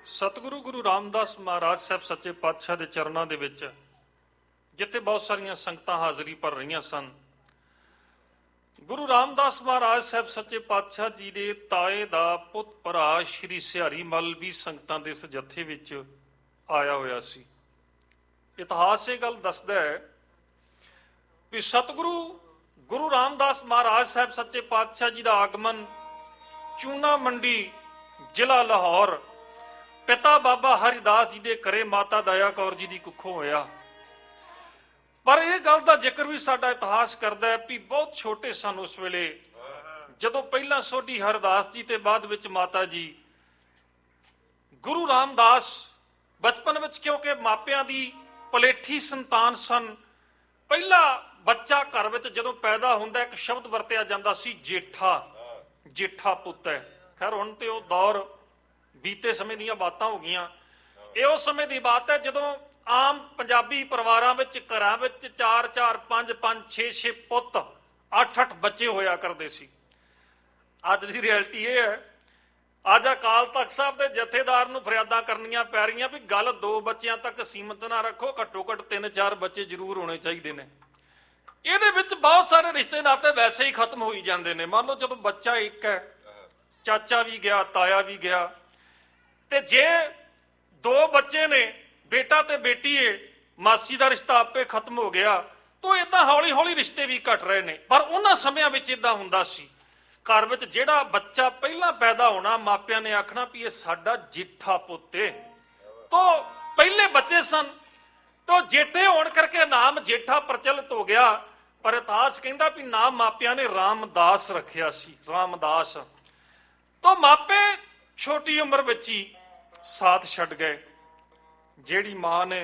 ਸਤਿਗੁਰੂ ਗੁਰੂ ਰਾਮਦਾਸ ਮਹਾਰਾਜ ਸਾਹਿਬ ਸੱਚੇ ਪਾਤਸ਼ਾਹ ਦੇ ਚਰਨਾਂ ਦੇ ਵਿੱਚ ਜਿੱਥੇ ਬਹੁਤ ਸਾਰੀਆਂ ਸੰਗਤਾਂ ਹਾਜ਼ਰੀ ਭਰ ਰਹੀਆਂ ਸਨ, ਗੁਰੂ ਰਾਮਦਾਸ ਮਹਾਰਾਜ ਸਾਹਿਬ ਸੱਚੇ ਪਾਤਸ਼ਾਹ ਜੀ ਦੇ ਤਾਏ ਦਾ ਪੁੱਤ ਭਰਾ ਸ਼੍ਰੀ ਸਿਹਾਰੀ ਮੱਲ ਵੀ ਸੰਗਤਾਂ ਦੇ ਇਸ ਜਥੇ ਵਿੱਚ ਆਇਆ ਹੋਇਆ ਸੀ। ਇਤਿਹਾਸ ਇਹ ਗੱਲ ਦੱਸਦਾ ਹੈ ਵੀ ਸਤਿਗੁਰੂ ਗੁਰੂ ਰਾਮਦਾਸ ਮਹਾਰਾਜ ਸਾਹਿਬ ਸੱਚੇ ਪਾਤਸ਼ਾਹ ਜੀ ਦਾ ਆਗਮਨ ਚੂਨਾ ਮੰਡੀ ਜ਼ਿਲ੍ਹਾ ਲਾਹੌਰ ਪਿਤਾ ਬਾਬਾ ਹਰੀਦਾਸ ਜੀ ਦੇ ਘਰੇ ਮਾਤਾ ਦਇਆ ਕੌਰ ਜੀ ਦੀ ਕੁੱਖੋਂ ਹੋਇਆ। ਪਰ ਇਹ ਗੱਲ ਦਾ ਜ਼ਿਕਰ ਵੀ ਸਾਡਾ ਇਤਿਹਾਸ ਕਰਦਾ ਹੈ ਵੀ ਬਹੁਤ ਛੋਟੇ ਸਨ ਉਸ ਵੇਲੇ, ਜਦੋਂ ਪਹਿਲਾਂ ਸੋਢੀ ਹਰਦਾਸ ਜੀ ਤੇ ਬਾਅਦ ਵਿੱਚ ਮਾਤਾ ਜੀ। ਗੁਰੂ ਰਾਮਦਾਸ ਬਚਪਨ ਵਿੱਚ, ਕਿਉਂਕਿ ਮਾਪਿਆਂ ਦੀ ਪਲੇਠੀ ਸੰਤਾਨ ਸਨ, ਪਹਿਲਾ ਬੱਚਾ ਘਰ ਵਿੱਚ ਜਦੋਂ ਪੈਦਾ ਹੁੰਦਾ ਇੱਕ ਸ਼ਬਦ ਵਰਤਿਆ ਜਾਂਦਾ ਸੀ, ਜੇਠਾ। ਜੇਠਾ ਪੁੱਤ ਹੈ। ਖੈਰ ਹੁਣ ਤੇ ਉਹ ਦੌਰ ਬੀਤੇ ਸਮੇਂ ਦੀਆਂ ਬਾਤਾਂ ਹੋ ਗਈਆਂ। ਇਹ ਉਸ ਸਮੇਂ ਦੀ ਬਾਤ ਹੈ ਜਦੋਂ ਆਮ ਪੰਜਾਬੀ ਪਰਿਵਾਰਾਂ ਵਿੱਚ ਘਰਾਂ ਵਿੱਚ 4-4, 5-5, 6-6 ਪੁੱਤ, 8-8 ਬੱਚੇ ਹੋਇਆ ਕਰਦੇ ਸੀ। ਅੱਜ ਦੀ ਰਿਐਲਿਟੀ ਇਹ ਹੈ, ਅੱਜ ਅਕਾਲ ਤਖਤ ਸਾਹਿਬ ਦੇ ਜਥੇਦਾਰ ਨੂੰ ਫਰਿਆਦਾਂ ਕਰਨੀਆਂ ਪੈ ਰਹੀਆਂ ਵੀ ਗੱਲ 2 ਬੱਚਿਆਂ ਤੱਕ ਸੀਮਤ ਨਾ ਰੱਖੋ, ਘੱਟੋ ਘੱਟ 3-4 ਬੱਚੇ ਜ਼ਰੂਰ ਹੋਣੇ ਚਾਹੀਦੇ ਨੇ। ਇਹਦੇ ਵਿੱਚ ਬਹੁਤ ਸਾਰੇ ਰਿਸ਼ਤੇ ਨਾਤੇ ਵੈਸੇ ਹੀ ਖਤਮ ਹੋਈ ਜਾਂਦੇ ਨੇ। ਮੰਨ ਲਓ ਜਦੋਂ ਬੱਚਾ ਇੱਕ ਹੈ, ਚਾਚਾ ਵੀ ਗਿਆ, ਤਾਇਆ ਵੀ ਗਿਆ, ਤੇ ਜੇ 2 ਬੱਚੇ ਨੇ, ਬੇਟਾ ਤੇ ਬੇਟੀ ਏ, ਮਾਸੀ ਦਾ ਰਿਸ਼ਤਾ ਆਪੇ ਖਤਮ ਹੋ ਗਿਆ, ਤਾਂ ਏਦਾਂ ਹੌਲੀ ਹੌਲੀ ਰਿਸ਼ਤੇ ਵੀ ਘਟ ਰਹੇ ਨੇ। ਪਰ ਉਹਨਾਂ ਸਮਿਆਂ ਵਿੱਚ ਏਦਾਂ ਹੁੰਦਾ ਸੀ, ਘਰ ਵਿੱਚ ਜਿਹੜਾ ਬੱਚਾ ਪਹਿਲਾਂ ਪੈਦਾ ਹੋਣਾ, ਮਾਪਿਆਂ ਨੇ ਆਖਣਾ ਵੀ ਇਹ ਸਾਡਾ ਜੇਠਾ ਪੁੱਤ ਏ। ਤਾਂ ਪਹਿਲੇ ਬੱਚੇ ਸਨ, ਤਾਂ ਜੇਠੇ ਹੋਣ ਕਰਕੇ ਨਾਮ ਜੇਠਾ ਪ੍ਰਚਲਿਤ ਹੋ ਗਿਆ। ਪਰ ਇਤਿਹਾਸ ਕਹਿੰਦਾ ਵੀ ਨਾਮ ਮਾਪਿਆਂ ਨੇ ਰਾਮਦਾਸ ਰੱਖਿਆ ਸੀ, ਰਾਮਦਾਸ। ਤਾਂ ਮਾਪੇ ਛੋਟੀ ਉਮਰ ਵਿੱਚ ਹੀ ਸਾਥ ਛੱਡ ਗਏ। ਜਿਹੜੀ ਮਾਂ ਨੇ